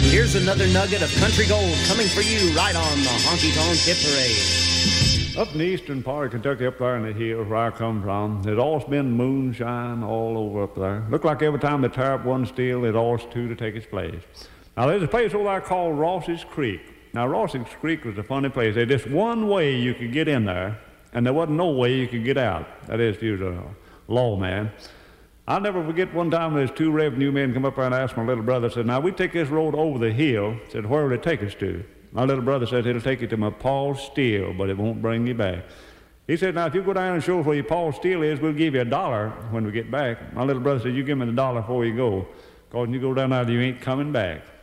Here's another nugget of country gold coming for you right on the Honky Tonk Hit Parade. Up in the eastern part of Kentucky, up there in the hills where I come from, there's always been moonshine all over up there. Looked like every time they tear up one steel, there's always two to take its place. Now, there's a place over there called Ross's Creek. Now, Ross's Creek was a funny place. There's just one way you could get in there, and there wasn't no way you could get out. That is, if you was a lawman. I'll never forget one time there's two revenue men come up there and asked my little brother, said, now, we take this road over the hill. Said, where will it take us to? My little brother said, it'll take you to my Paul's Steel, but it won't bring you back. He said, now, if you go down and show us where your Paul's Steel is, we'll give you $1 when we get back. My little brother said, you give me the $1 before you go, because when you go down there, you ain't coming back.